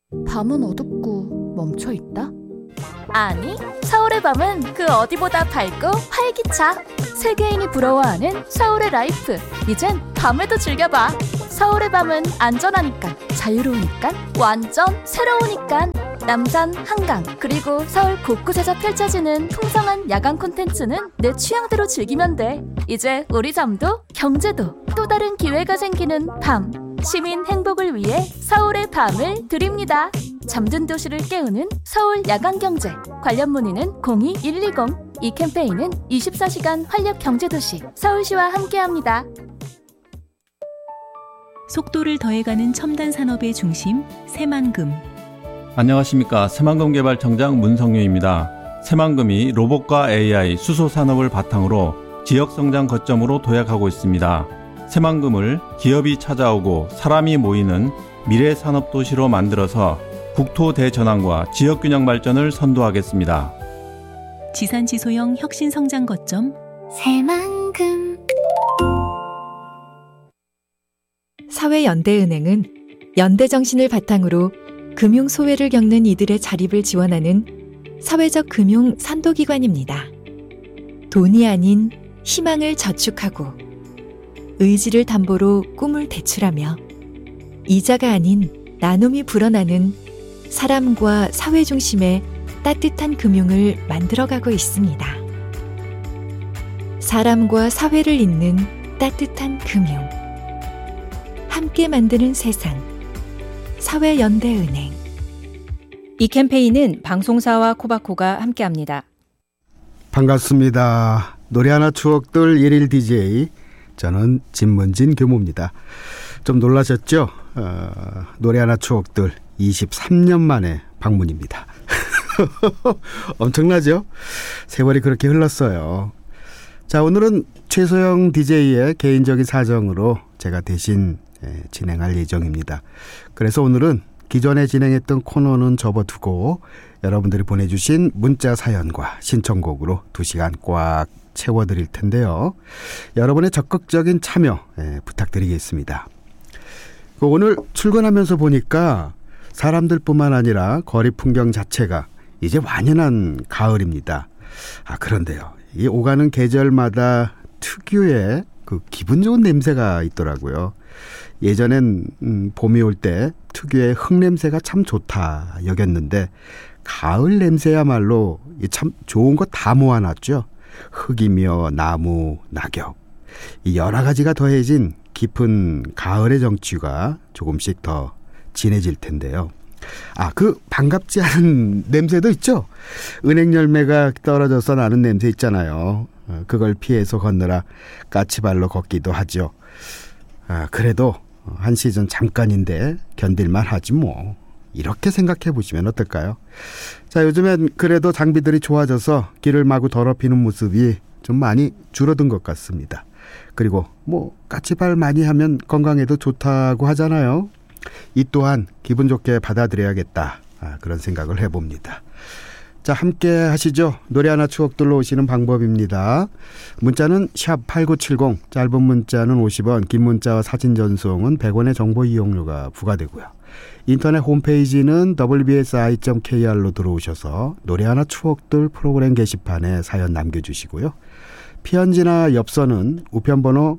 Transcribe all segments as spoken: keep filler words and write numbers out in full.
밤은 어둡고 멈춰있다? 아니, 서울의 밤은 그 어디보다 밝고 활기차. 세계인이 부러워하는 서울의 라이프. 이젠 밤에도 즐겨봐. 서울의 밤은 안전하니까, 자유로우니까, 완전 새로우니까. 남산, 한강, 그리고 서울 곳곳에서 펼쳐지는 풍성한 야간 콘텐츠는 내 취향대로 즐기면 돼. 이제 우리 잠도 경제도 또 다른 기회가 생기는 밤. 시민 행복을 위해 서울의 밤을 드립니다. 잠든 도시를 깨우는 서울 야간경제. 관련 문의는 공이 일이공. 이 캠페인은 이십사 시간 활력경제도시 서울시와 함께합니다. 속도를 더해가는 첨단 산업의 중심 새만금. 안녕하십니까. 새만금개발청장 문성유입니다. 새만금이 로봇과 에이아이, 수소산업을 바탕으로 지역성장 거점으로 도약하고 있습니다. 새만금을 기업이 찾아오고 사람이 모이는 미래산업도시로 만들어서 국토 대전환과 지역균형 발전을 선도하겠습니다. 지산지소형 혁신성장 거점 새만금. 사회연대은행은 연대정신을 바탕으로 금융 소외를 겪는 이들의 자립을 지원하는 사회적 금융 선도기관입니다. 돈이 아닌 희망을 저축하고 의지를 담보로 꿈을 대출하며 이자가 아닌 나눔이 불어나는 사람과 사회 중심의 따뜻한 금융을 만들어가고 있습니다. 사람과 사회를 잇는 따뜻한 금융. 함께 만드는 세상. 사회연대은행. 이 캠페인은 방송사와 코바코가 함께합니다. 반갑습니다. 노래하나 추억들 일일 디제이 저는 진문진 교무입니다. 좀 놀라셨죠? 어, 노래하나 추억들 이십삼 년 만에 방문입니다. 엄청나죠? 세월이 그렇게 흘렀어요. 자, 오늘은 최소영 디제이의 개인적인 사정으로 제가 대신 진행할 예정입니다. 그래서 오늘은 기존에 진행했던 코너는 접어두고 여러분들이 보내주신 문자 사연과 신청곡으로 두 시간 꽉 채워드릴 텐데요. 여러분의 적극적인 참여 예, 부탁드리겠습니다. 오늘 출근하면서 보니까 사람들뿐만 아니라 거리 풍경 자체가 이제 완연한 가을입니다. 아, 그런데요, 이 오가는 계절마다 특유의 그 기분 좋은 냄새가 있더라고요. 예전엔 음, 봄이 올 때 특유의 흙냄새가 참 좋다 여겼는데 가을 냄새야말로 참 좋은 거 다 모아놨죠. 흙이며 나무, 낙엽, 이 여러 가지가 더해진 깊은 가을의 정취가 조금씩 더 진해질 텐데요. 아, 그 반갑지 않은 냄새도 있죠. 은행 열매가 떨어져서 나는 냄새 있잖아요. 그걸 피해서 걷느라 까치발로 걷기도 하죠. 아, 그래도 한 시즌 잠깐인데 견딜만 하지 뭐. 이렇게 생각해 보시면 어떨까요? 자, 요즘엔 그래도 장비들이 좋아져서 길을 마구 더럽히는 모습이 좀 많이 줄어든 것 같습니다. 그리고 뭐 까치발 많이 하면 건강에도 좋다고 하잖아요. 이 또한 기분 좋게 받아들여야겠다, 아, 그런 생각을 해봅니다. 자, 함께 하시죠. 노래 하나 추억들로 오시는 방법입니다. 문자는 샵 팔구칠공, 짧은 문자는 오십 원, 긴 문자와 사진 전송은 백 원의 정보 이용료가 부과되고요. 인터넷 홈페이지는 더블유비에스 아이 닷 케이알로 들어오셔서 노래 하나 추억들 프로그램 게시판에 사연 남겨주시고요. 피현지나 엽서는 우편번호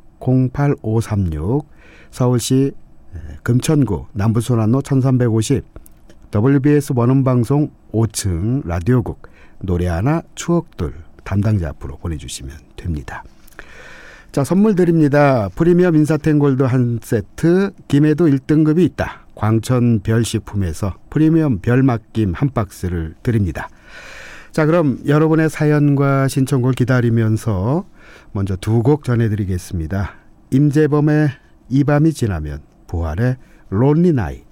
공팔오삼육, 서울시 금천구 남부소난로 천삼백오십, 더블유비에스 원음방송 오 층 라디오국 노래 하나 추억들 담당자 앞으로 보내주시면 됩니다. 자, 선물 드립니다. 프리미엄 인사텐 골드 한 세트, 김해도 일 등급이 있다. 광천 별식품에서 프리미엄 별맛김 한 박스를 드립니다. 자, 그럼 여러분의 사연과 신청곡을 기다리면서 먼저 두 곡 전해드리겠습니다. 임재범의 이 밤이 지나면, 부활의 론리 나잇.